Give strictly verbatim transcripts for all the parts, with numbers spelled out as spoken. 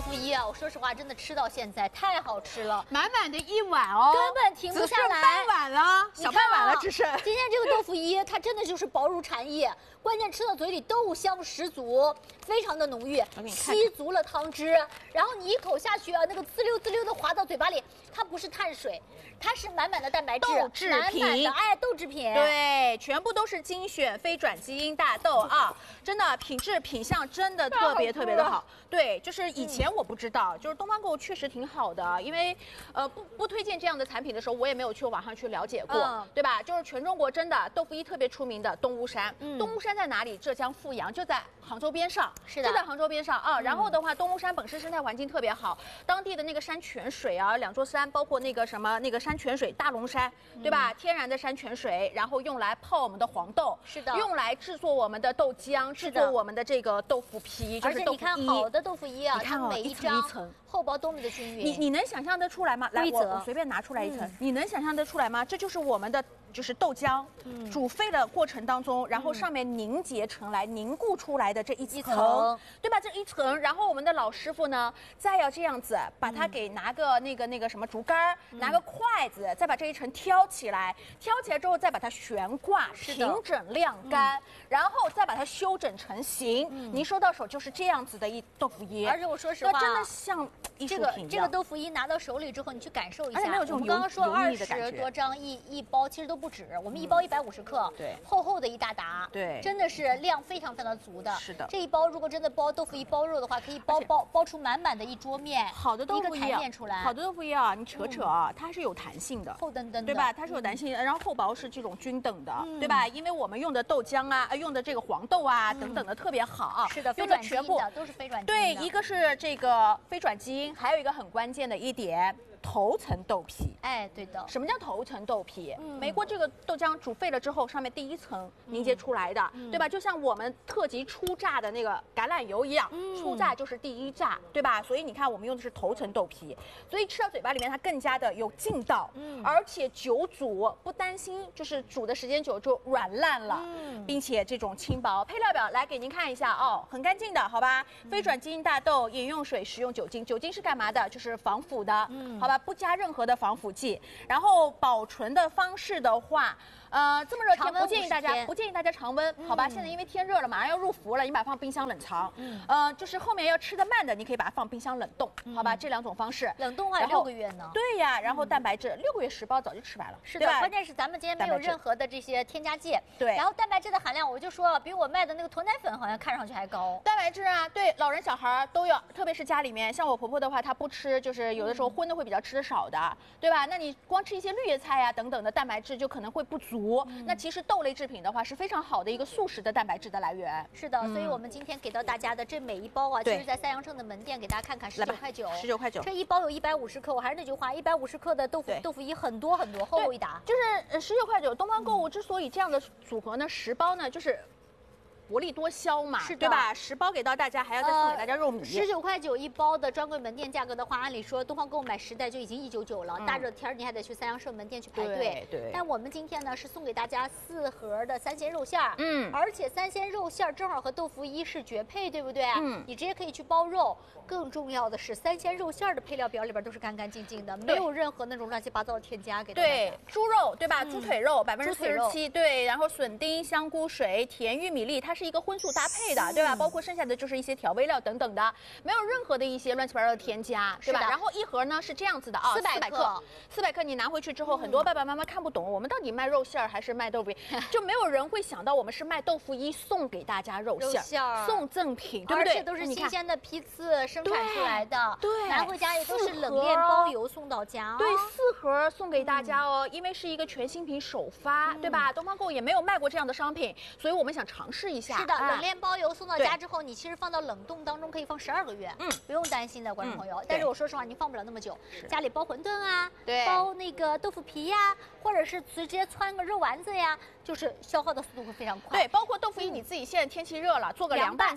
腐衣啊，我说实话，真的吃到现在太好吃了， 满满的一碗哦， 根本停不下来。 只剩半碗了，小半碗了，只剩。 今天这个豆腐衣，它真的就是薄如蝉翼，关键吃到嘴里豆香十足，非常的浓郁，吸足了汤汁，然后你一口下去啊，那个滋溜滋溜的滑到嘴巴里，它不是碳水，它是满满的蛋白质， 豆制品， 满满的哎豆制品， 对，全部都是精选非转基因大豆啊，真的品质品相真的特别特别的好。对，就是以前我不知道，就是东方购物确实挺好的，因为呃不不推荐这样的产品的时候，我也没有去网上去了解过，嗯、对吧？就是全中国真的豆腐衣特别出名的东巫山，嗯、东巫山在哪里？浙江富阳，就在杭州边上， 是的， 就在杭州边上啊。嗯、然后的话，东巫山本身生态环境特别好，当地的那个山泉水啊，两座山，包括那个什么那个山泉水，大龙山，对吧？嗯、天然的山泉水，然后用来泡我们的黄豆， 是的， 用来制作我们的豆浆，制作我们的这个豆腐皮，就是豆腐衣。 而且你看好的豆腐衣啊， 你看它每一张厚薄多么的均匀。 你你能想象得出来吗？来，我我随便拿出来一层，嗯、你能想象得出来吗？这就是我们的。就是豆浆，嗯、煮沸的过程当中，然后上面凝结成来、凝固出来的这一层，层对吧？这一层，然后我们的老师傅呢，再要这样子把它给拿个那个那个什么竹竿，嗯、拿个筷子，再把这一层挑起来，挑起来之后再把它悬挂平整晾干，嗯、然后再把它修整成型。嗯、您收到手就是这样子的一豆腐衣， 而且我说实话， 真的像艺术品一样。 这个这个豆腐衣拿到手里之后，你去感受一下， 没有这种我们刚刚说二十多张一一包，其实都不止，我们一包一百五十克， 对， 厚厚的一大沓， 对， 真的是量非常非常足的。 是的， 这一包如果真的包豆腐衣包肉的话，可以包包包出满满的一桌面， 好的豆腐衣面出来。 好的豆腐衣啊，你扯扯啊，它是有弹性的， 厚墩墩的， 对吧？它是有弹性的，然后厚薄是这种均等的，对吧？因为我们用的豆浆啊，用的这个黄豆啊等等的特别好， 是的， 用的全部都是非转基因。 对，一个是这个非转基因，还有一个很关键的一点。头层豆皮， 哎，对的。 什么叫头层豆皮？嗯，美国这个豆浆煮沸了之后，上面第一层凝结出来的，嗯、对吧？就像我们特级初榨的那个橄榄油一样，嗯、初榨就是第一榨，对吧？所以你看，我们用的是头层豆皮，所以吃到嘴巴里面它更加的有劲道，嗯，而且久煮不担心，就是煮的时间久就软烂了，嗯，并且这种轻薄。配料表来给您看一下哦，很干净的，好吧？嗯、非转基因大豆，饮用水食用酒精，酒精是干嘛的？就是防腐的，嗯，好吧。不加任何的防腐剂，然后保存的方式的话，呃，这么热天不建议大家不建议大家常温，好吧？现在因为天热了，马上要入伏了，你把它放冰箱冷藏。嗯，呃，就是后面要吃的慢的，你可以把它放冰箱冷冻，好吧？这两种方式。 冷冻还有六个月呢。 对呀，然后蛋白质六个月十包早就吃完了， 是的。关键是咱们今天没有任何的这些添加剂， 对。 然后蛋白质的含量，我就说比我卖的那个鸵奶粉好像看上去还高。 蛋白质啊，对，老人小孩都要，特别是家里面，像我婆婆的话，她不吃，就是有的时候荤的会比较吃的少的。对吧？那你光吃一些绿叶菜呀、啊、等等的蛋白质就可能会不足。嗯、那其实豆类制品的话是非常好的一个素食的蛋白质的来源。 是的，嗯、所以我们今天给到大家的这每一包啊，就是在三阳城的门店给大家看看，十九块九， 十九块九。 这一包有一百五十克，我还是那句话，一百五十克的豆腐豆腐衣很多很多，厚厚一沓。 就是十九块九，东方购物之所以这样的组合呢，十包呢就是。薄利多销嘛，对吧？十包给到大家，还要再送给大家肉米。 十九块九一包的专柜门店价格的话，按理说东方购物买十袋就已经一九九了，嗯、大热天你还得去三阳社门店去排队。 对。 但我们今天呢是送给大家四盒的三鲜肉馅儿， 嗯， 而且三鲜肉馅儿正好和豆腐衣是绝配，对不对？嗯，你直接可以去包肉。更重要的是，三鲜肉馅儿的配料表里边都是干干净净的，没有任何那种乱七八糟的添加给大家。 对，猪肉对吧？嗯、猪腿肉百分之四十七，对，然后笋丁、香菇水、甜玉米粒，它是一个荤素搭配。配的对吧？包括剩下的就是一些调味料等等的，没有任何的一些乱七八糟的添加，对吧？然后一盒呢是这样子的啊， 四百克， 四百克你拿回去之后，很多爸爸妈妈看不懂，我们到底卖肉馅儿还是卖豆腐衣？就没有人会想到我们是卖豆腐衣送给大家肉馅儿，送赠品，对不对？ 而且都是新鲜的批次生产出来的， 对， 拿回家也都是冷链包邮送到家， 对，四盒送给大家哦，因为是一个全新品首发，对吧？东方购物也没有卖过这样的商品，所以我们想尝试一下。 是的，冷链包邮送到家之后，你其实放到冷冻当中可以放十二个月，嗯，不用担心的，观众朋友。嗯、但是我说实话，你放不了那么久，家里包馄饨啊， 对， 包那个豆腐皮呀、啊，或者是直接汆个肉丸子呀，就是消耗的速度会非常快。 对，包括豆腐衣，你自己现在天气热了，做个凉拌菜，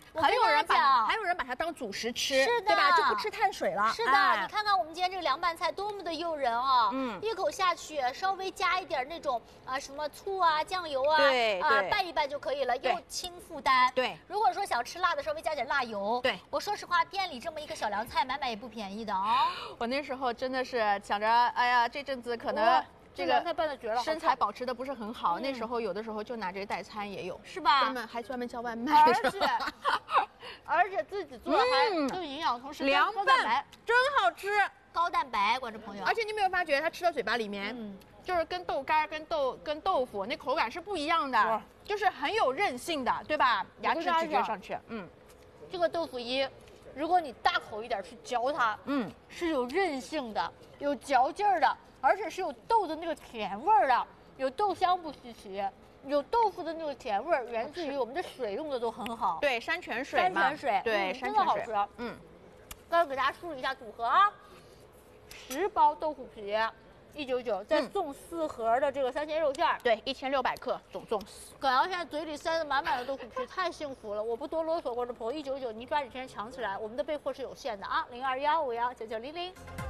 还有人把讲还有人把它当主食吃， 是的对吧？就不吃碳水了。 是的， 哎你看看我们今天这个凉拌菜多么的诱人啊！ 嗯， 一口下去，稍微加一点那种啊什么醋啊、酱油啊， 对啊对拌一拌就可以了， 对又轻负担。 对， 如果说想吃辣的，稍微加点辣油。 对， 我说实话，店里这么一个小凉菜，买买也不便宜的啊。 我那时候真的是想着，哎呀，这阵子可能哇这凉菜个拌的绝了， 身材保持的不是很好， 嗯那时候有的时候就拿这个代餐也有， 是吧专？门还专门叫外卖， 而且而且自己做还嗯更营养，同时凉高蛋白拌，真好吃。 高蛋白，观众朋友。 而且你有没有发觉，它吃到嘴巴里面， 嗯， 就是跟豆干、跟豆、跟豆腐那口感是不一样的哇， 就是很有韧性的，对吧？牙齿咀嚼跟大家讲上去，嗯这个豆腐衣，如果你大口一点去嚼它， 嗯， 是有韧性的，有嚼劲儿的，而且是有豆的那个甜味儿的，有豆香不稀奇，有豆腐的那个甜味儿，源自于我们的水用的都很好。 对，山泉水山嘛， 泉水对， 嗯山泉水真的好吃， 嗯， 刚刚给大家梳理一下组合啊，十包豆腐皮，一九九，再嗯送四盒的这个三鲜肉馅儿。 对，一千六百克，总重。 耿瑶现在嘴里塞得满满的豆腐皮，太幸福了！我不多啰嗦，观众朋友，一九九，你抓紧时间抢起来，我们的备货是有限的啊，零二幺五幺九九零零。